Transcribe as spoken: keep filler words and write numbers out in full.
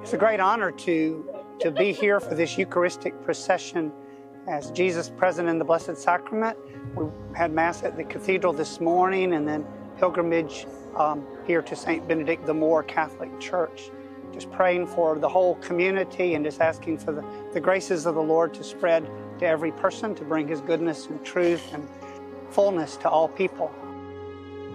It's a great honor to, to be here for this Eucharistic procession as Jesus present in the Blessed Sacrament. We had Mass at the Cathedral this morning and then pilgrimage um, here to Saint Benedict the Moor Catholic Church. Just praying for the whole community and just asking for the, the graces of the Lord to spread to every person, to bring His goodness and truth and fullness to all people.